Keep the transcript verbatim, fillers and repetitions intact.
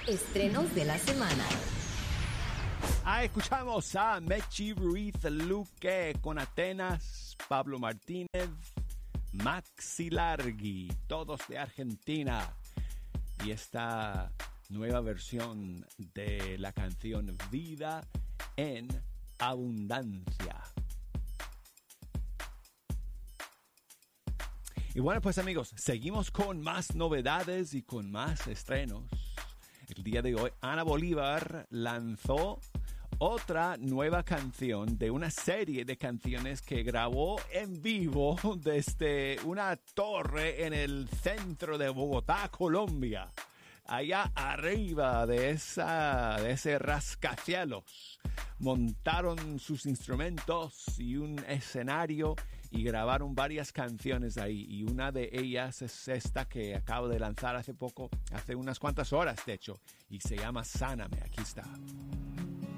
Estrenos de la semana. Ah, escuchamos a Mechi Ruiz Luque con Atenas, Pablo Martínez, Maxi Largi, todos de Argentina. Y esta nueva versión de la canción Vida en Abundancia. Y bueno, pues amigos, seguimos con más novedades y con más estrenos. El día de hoy, Ana Bolívar lanzó otra nueva canción de una serie de canciones que grabó en vivo desde una torre en el centro de Bogotá, Colombia. Allá arriba de, esa, de ese rascacielos montaron sus instrumentos y un escenario y grabaron varias canciones ahí. Y una de ellas es esta que acabo de lanzar hace poco, hace unas cuantas horas de hecho, y se llama Sáname. Aquí está.